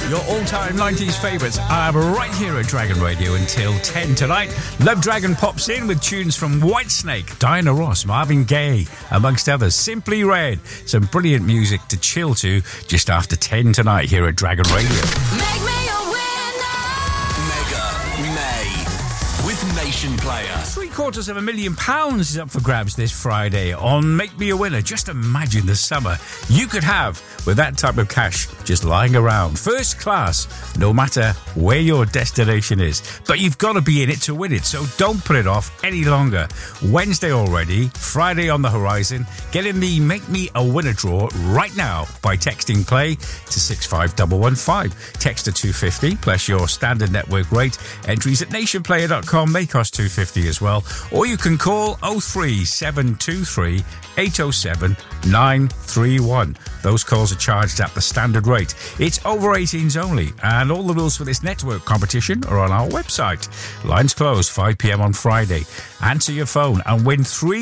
Your all-time 90s favourites are right here at Dragon Radio until 10 tonight. Love Dragon pops in with tunes from Whitesnake, Diana Ross, Marvin Gaye, amongst others. Simply Red. Some brilliant music to chill to just after 10 tonight here at Dragon Radio. Make me a winner. Mega May with Nation Player. £750,000 is up for grabs this Friday on Make Me a Winner. Just imagine the summer you could have with that type of cash just lying around. First class, no matter where your destination is. But you've got to be in it to win it, so don't put it off any longer. Wednesday already, Friday on the horizon. Get in the Make Me a Winner draw right now by texting play to 65115. Text to 250 plus your standard network rate. Entries at nationplayer.com. They cost $2.50 as well. Or you can call 03723 807 931. Those calls are charged at the standard rate. It's over 18s only, and all the rules for this network competition are on our website. Lines close 5 p.m. on Friday. Answer your phone and win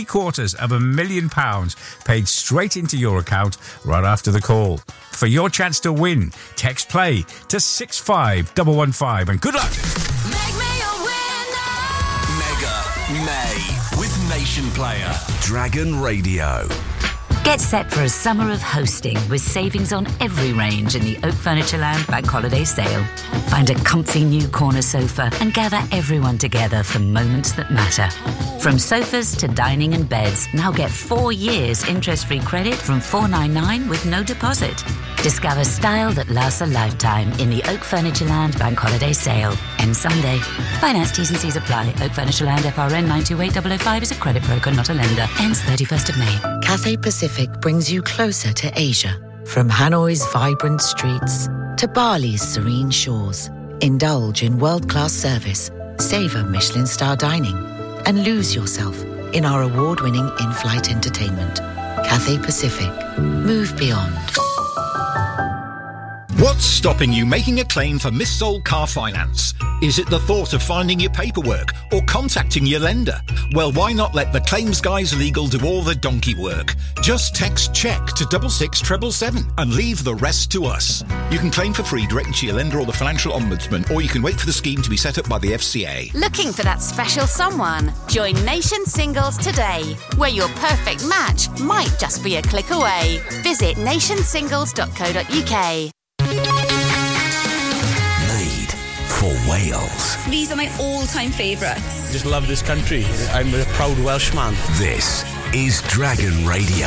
£750,000 paid straight into your account right after the call. For your chance to win, text play to 65115, and good luck. Make me a winner. Mega May with Nation Player. Dragon Radio. Get set for a summer of hosting with savings on every range in the Oak Furniture Land Bank Holiday Sale. Find a comfy new corner sofa and gather everyone together for moments that matter. From sofas to dining and beds, now get 4 years interest-free credit from $499 with no deposit. Discover style that lasts a lifetime in the Oak Furniture Land Bank Holiday Sale. End Sunday. Finance T's and C's apply. Oak Furniture Land FRN 928005 is a credit broker, not a lender. Ends 31st of May. Cathay Pacific brings you closer to Asia. From Hanoi's vibrant streets to Bali's serene shores. Indulge in world-class service, savor Michelin star dining, and lose yourself in our award-winning in-flight entertainment. Cathay Pacific. Move beyond. What's stopping you making a claim for missold car finance? Is it the thought of finding your paperwork or contacting your lender? Well, why not let the Claims Guys Legal do all the donkey work? Just text CHECK to 66777 and leave the rest to us. You can claim for free directly to your lender or the Financial Ombudsman, or you can wait for the scheme to be set up by the FCA. Looking for that special someone? Join Nation Singles today, where your perfect match might just be a click away. Visit nationsingles.co.uk. Made for Wales. These are my all-time favourites. Just love this country. I'm a proud Welshman. This is Dragon Radio.